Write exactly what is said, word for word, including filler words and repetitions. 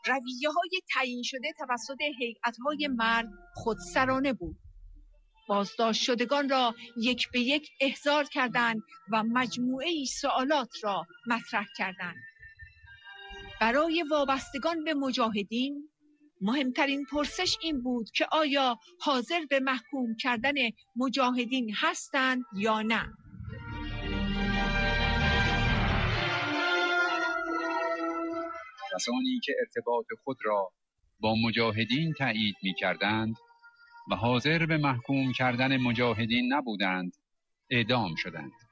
رویه‌های تعیین شده توسط هیئت‌های مرد خودسرانه بود. بازداشت شدگان را یک به یک احضار کردند و مجموعه‌ای سوالات را مطرح کردند. برای وابستگان به مجاهدین مهمترین پرسش این بود که آیا حاضر به محکوم کردن مجاهدین هستند یا نه. کسانی که ارتباط خود را با مجاهدین تایید می‌کردند و حاضر به محکوم کردن مجاهدین نبودند، اعدام شدند.